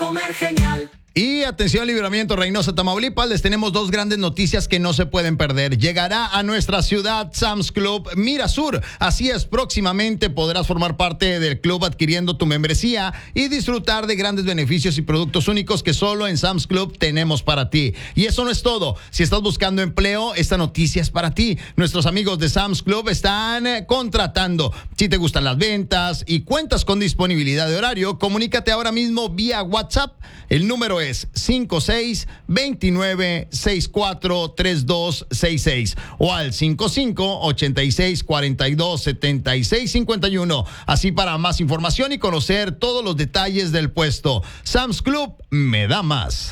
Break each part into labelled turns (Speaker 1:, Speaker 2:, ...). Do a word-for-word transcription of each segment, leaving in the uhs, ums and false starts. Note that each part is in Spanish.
Speaker 1: comer genial.
Speaker 2: Y atención, Libramiento, Reynosa, Tamaulipas, les tenemos dos grandes noticias que no se pueden perder. Llegará a nuestra ciudad Sam's Club Mirasur. Así es, próximamente podrás formar parte del club adquiriendo tu membresía y disfrutar de grandes beneficios y productos únicos que solo en Sam's Club tenemos para ti. Y eso no es todo. Si estás buscando empleo, esta noticia es para ti. Nuestros amigos de Sam's Club están eh, contratando. Si te gustan las ventas y cuentas con disponibilidad de horario, comunícate ahora mismo vía WhatsApp. El número es cinco seis dos nueve seis cuatro tres dos seis seis o al cinco cinco ocho seis cuatro dos siete seis cinco uno. Así para más información y conocer todos los detalles del puesto. Sam's Club me da más.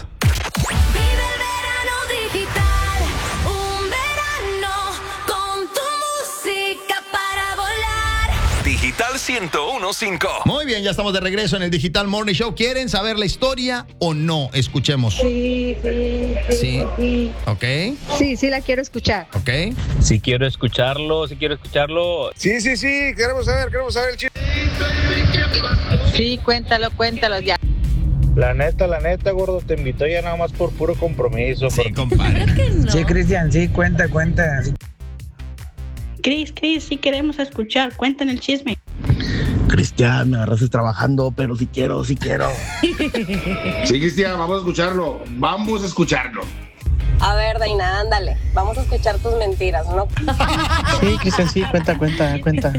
Speaker 3: Digital ciento uno punto cinco.
Speaker 2: Muy bien, ya estamos de regreso en el Digital Morning Show. ¿Quieren saber la historia o no? Escuchemos.
Speaker 4: Sí, sí, sí.
Speaker 2: Sí.
Speaker 4: Sí,
Speaker 2: Ok.
Speaker 4: sí, sí la quiero escuchar.
Speaker 2: Ok.
Speaker 5: Si quiero escucharlo, si quiero escucharlo.
Speaker 6: Sí, sí, sí, queremos saber, queremos saber el chiste.
Speaker 4: Sí, cuéntalo, cuéntalo ya.
Speaker 5: La neta, la neta, gordo, te invito ya nada más por puro compromiso.
Speaker 2: Sí, compadre.
Speaker 7: No.
Speaker 8: Sí, Cristian, sí, cuenta, cuenta.
Speaker 7: Cris, Cris, sí queremos escuchar. Cuentan el chisme.
Speaker 8: Cristian, me agarraste trabajando, pero sí quiero, sí quiero.
Speaker 6: Sí, Cristian, vamos a escucharlo. Vamos a escucharlo.
Speaker 9: A ver, Deina, ándale. Vamos a escuchar tus mentiras, ¿no?
Speaker 8: Sí, Cristian, sí, cuenta, cuenta, cuenta.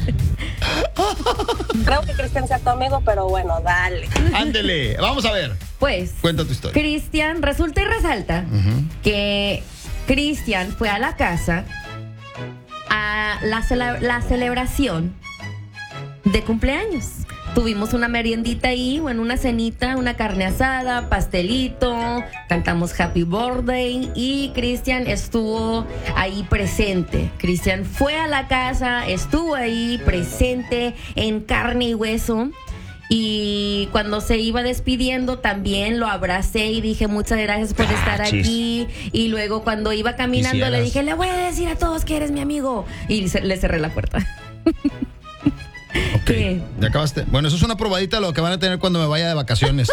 Speaker 9: Creo que Cristian sea tu amigo, pero bueno, dale.
Speaker 2: Ándele, vamos a ver.
Speaker 10: Pues,
Speaker 2: Cuenta tu historia.
Speaker 10: Cristian, resulta y resalta
Speaker 2: Ujú.
Speaker 10: que Cristian fue a la casa a la, cele- la celebración de cumpleaños. Tuvimos una meriendita ahí, bueno, una cenita, una carne asada, pastelito, cantamos Happy Birthday y Cristian estuvo ahí presente. Cristian fue a la casa, estuvo ahí presente en carne y hueso. Y cuando se iba despidiendo también lo abracé y dije muchas gracias por estar
Speaker 2: chis.
Speaker 10: aquí. Y luego cuando iba caminando
Speaker 2: Quisieras.
Speaker 10: le dije, le voy a decir a todos que eres mi amigo. Y se- le cerré la puerta.
Speaker 2: Ok.
Speaker 10: ¿Qué?
Speaker 2: ¿Ya acabaste? Bueno, eso es una probadita de lo que van a tener cuando me vaya de vacaciones.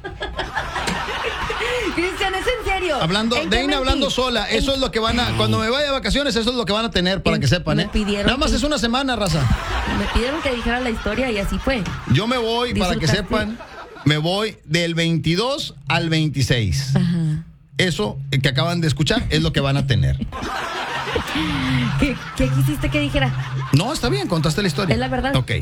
Speaker 10: Cristian, es en serio.
Speaker 2: Hablando,
Speaker 10: ¿En qué
Speaker 2: Deina
Speaker 10: mentí?
Speaker 2: hablando sola, eso es lo que van a, cuando me vaya de vacaciones, eso es lo que van a tener para
Speaker 10: En-
Speaker 2: que sepan,
Speaker 10: me
Speaker 2: ¿eh?
Speaker 10: pidieron
Speaker 2: Nada más
Speaker 10: que-
Speaker 2: es una semana, raza.
Speaker 10: Me pidieron que dijera la historia y así fue.
Speaker 2: Yo me voy, para que
Speaker 10: ¿Disfrutaste?
Speaker 2: sepan, me voy del veintidós al veintiséis.
Speaker 10: Ajá.
Speaker 2: Eso que acaban de escuchar es lo que van a tener.
Speaker 10: ¿Qué, qué quisiste que dijera?
Speaker 2: No, está bien, contaste la historia.
Speaker 10: Es la verdad.
Speaker 2: Ok.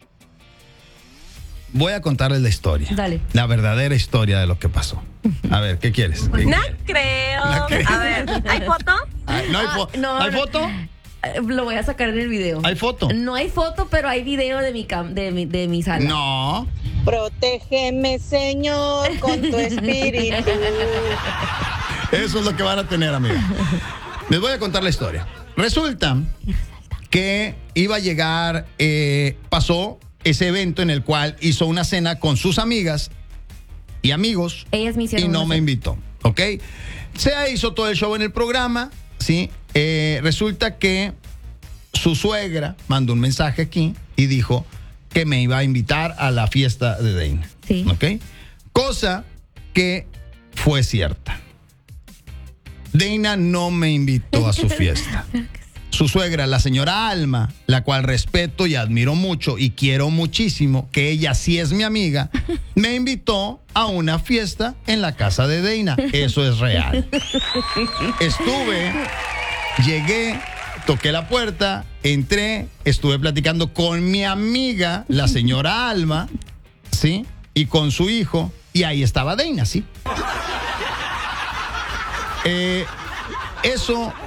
Speaker 2: Voy a contarles la historia.
Speaker 10: Dale.
Speaker 2: La verdadera historia de lo que pasó. A ver, ¿qué quieres? ¿Qué
Speaker 9: No
Speaker 2: quieres?
Speaker 9: creo.
Speaker 2: No creo.
Speaker 9: A ver, ¿hay foto?
Speaker 2: Ah, ¿No hay, fo-
Speaker 10: Ah, no,
Speaker 2: ¿hay
Speaker 10: no.
Speaker 2: foto?
Speaker 10: Eh, Lo voy a sacar en el video.
Speaker 2: ¿Hay foto?
Speaker 10: No hay foto, pero hay video de mi cam de mi, de mi sala.
Speaker 2: No.
Speaker 4: Protégeme, Señor, con tu espíritu.
Speaker 2: Eso es lo que van a tener, amiga. Les voy a contar la historia. Resulta que iba a llegar, eh, pasó ese evento en el cual hizo una cena con sus amigas y amigos.
Speaker 10: Ellas me hicieron
Speaker 2: y no
Speaker 10: una
Speaker 2: me
Speaker 10: cena.
Speaker 2: invitó, ¿ok? Se hizo todo el show en el programa, ¿sí? Eh, resulta que su suegra mandó un mensaje aquí y dijo que me iba a invitar a la fiesta de Deina.
Speaker 10: Sí.
Speaker 2: ¿Ok? Cosa que fue cierta. Deina no me invitó a su fiesta. Su suegra, la señora Alma, la cual respeto y admiro mucho y quiero muchísimo, que ella sí es mi amiga, me invitó a una fiesta en la casa de Deina. Eso es real. Estuve, llegué, toqué la puerta, entré, estuve platicando con mi amiga, la señora Alma, ¿sí? Y con su hijo, y ahí estaba Deina, ¿sí? Eh, eso